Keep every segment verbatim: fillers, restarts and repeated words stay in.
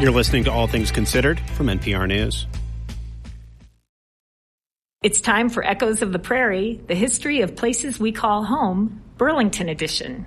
You're listening to All Things Considered from N P R News. It's time for Echoes of the Prairie, the history of places we call home, Burlington edition.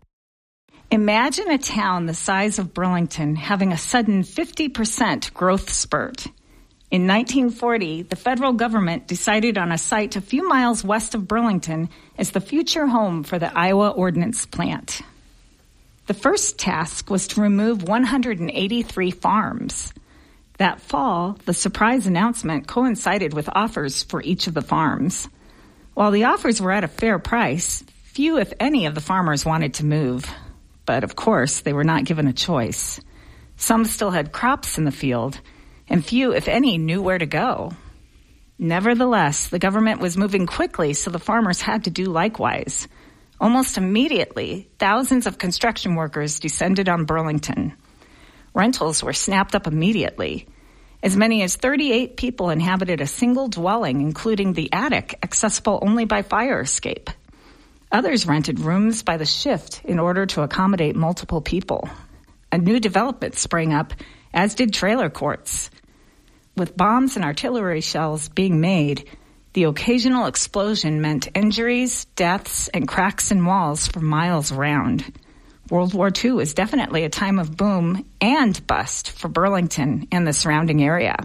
Imagine a town the size of Burlington having a sudden fifty percent growth spurt. In nineteen forty, the federal government decided on a site a few miles west of Burlington as the future home for the Iowa Ordnance Plant. The first task was to remove one hundred eighty-three farms. That fall, the surprise announcement coincided with offers for each of the farms. While the offers were at a fair price, few, if any, of the farmers wanted to move. But, of course, they were not given a choice. Some still had crops in the field, and few, if any, knew where to go. Nevertheless, the government was moving quickly, so the farmers had to do likewise. Almost immediately, thousands of construction workers descended on Burlington. Rentals were snapped up immediately. As many as thirty-eight people inhabited a single dwelling, including the attic, accessible only by fire escape. Others rented rooms by the shift in order to accommodate multiple people. A new development sprang up, as did trailer courts. With bombs and artillery shells being made, the occasional explosion meant injuries, deaths, and cracks in walls for miles around. World War Two is definitely a time of boom and bust for Burlington and the surrounding area.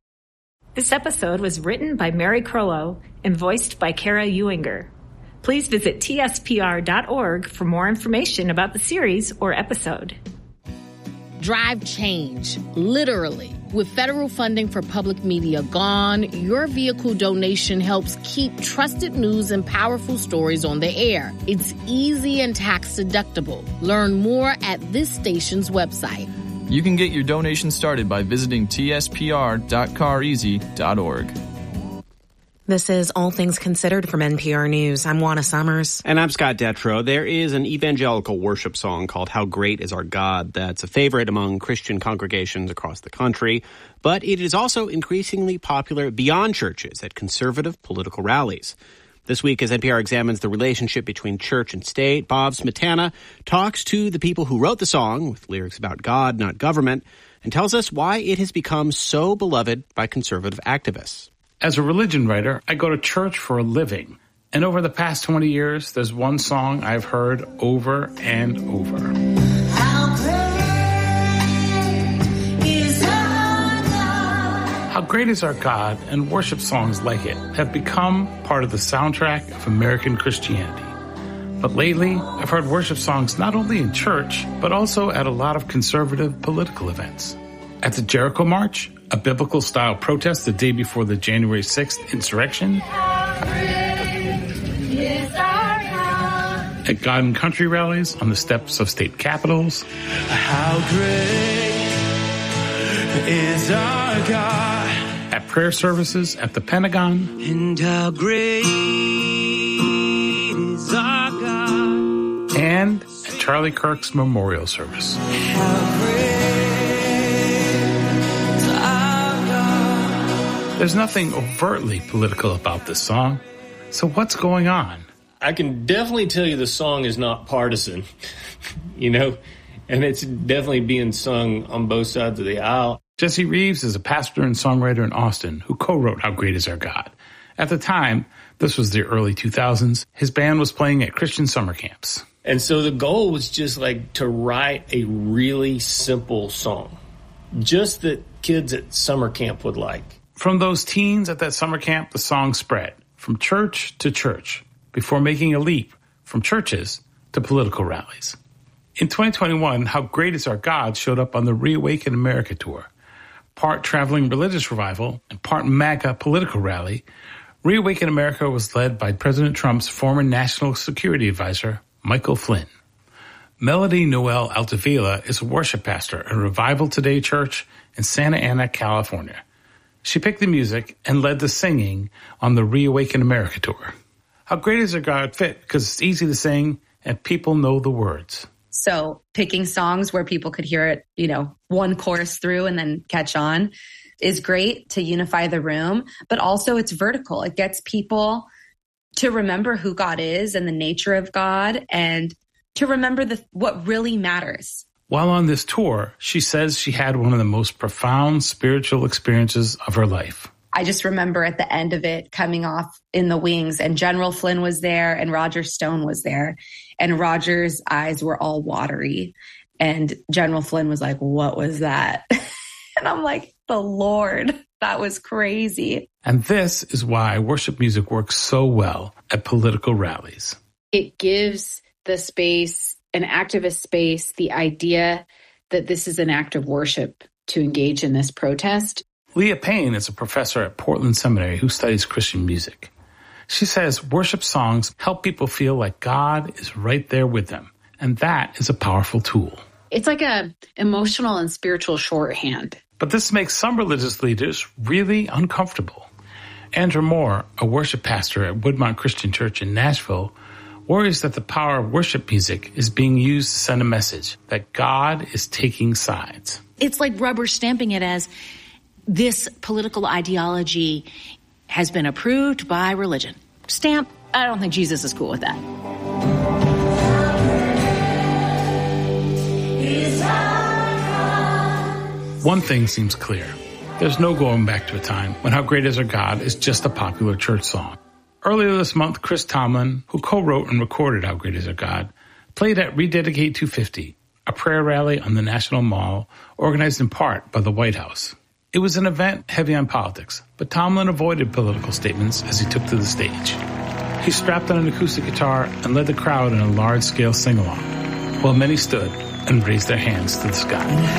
This episode was written by Mary Crollo and voiced by Kara Ewinger. Please visit T S P R dot org for more information about the series or episode. Drive change, literally. With federal funding for public media gone, your vehicle donation helps keep trusted news and powerful stories on the air. It's easy and tax deductible. Learn more at this station's website. You can get your donation started by visiting T S P R dot car easy dot org. This is All Things Considered from N P R News. I'm Juana Summers. And I'm Scott Detrow. There is an evangelical worship song called How Great Is Our God that's a favorite among Christian congregations across the country, but it is also increasingly popular beyond churches at conservative political rallies. This week, as N P R examines the relationship between church and state, Bob Smetana talks to the people who wrote the song with lyrics about God, not government, and tells us why it has become so beloved by conservative activists. As a religion writer, I go to church for a living. And over the past twenty years, there's one song I've heard over and over. How great is our God? How Great Is Our God and worship songs like it have become part of the soundtrack of American Christianity. But lately, I've heard worship songs not only in church, but also at a lot of conservative political events. At the Jericho March, a biblical-style protest the day before the January sixth insurrection. At God and Country rallies on the steps of state capitals. How great is our God. At prayer services at the Pentagon. And how great is our God. And at Charlie Kirk's memorial service. How great. There's nothing overtly political about this song. So what's going on? I can definitely tell you the song is not partisan, you know, and it's definitely being sung on both sides of the aisle. Jesse Reeves is a pastor and songwriter in Austin who co-wrote How Great Is Our God. At the time, this was the early two thousands, his band was playing at Christian summer camps. And so the goal was just like to write a really simple song, just that kids at summer camp would like. From those teens at that summer camp, the song spread from church to church before making a leap from churches to political rallies. In twenty twenty-one, How Great Is Our God showed up on the Reawaken America tour. Part traveling religious revival and part MAGA political rally, Reawaken America was led by President Trump's former national security advisor, Michael Flynn. Melody Noel Altavilla is a worship pastor at Revival Today Church in Santa Ana, California. She picked the music and led the singing on the Reawaken America tour. How Great Is Our God fit because it's easy to sing and people know the words. So picking songs where people could hear it, you know, one chorus through and then catch on is great to unify the room, but also it's vertical. It gets people to remember who God is and the nature of God and to remember the what really matters. While on this tour, she says she had one of the most profound spiritual experiences of her life. I just remember at the end of it coming off in the wings, and General Flynn was there and Roger Stone was there. And Roger's eyes were all watery. And General Flynn was like, "What was that?" And I'm like, "The Lord, that was crazy." And this is why worship music works so well at political rallies. It gives the space, an activist space, the idea that this is an act of worship to engage in this protest. Leah Payne is a professor at Portland Seminary who studies Christian music. She says worship songs help people feel like God is right there with them, and that is a powerful tool. It's like a emotional and spiritual shorthand. But this makes some religious leaders really uncomfortable. Andrew Moore, a worship pastor at Woodmont Christian Church in Nashville, worries that the power of worship music is being used to send a message that God is taking sides. It's like rubber stamping it as this political ideology has been approved by religion. Stamp. I don't think Jesus is cool with that. One thing seems clear. There's no going back to a time when How Great Is Our God is just a popular church song. Earlier this month, Chris Tomlin, who co-wrote and recorded How Great Is Our God, played at Rededicate two fifty, a prayer rally on the National Mall organized in part by the White House. It was an event heavy on politics, but Tomlin avoided political statements as he took to the stage. He strapped on an acoustic guitar and led the crowd in a large-scale sing-along, while many stood and raised their hands to the sky.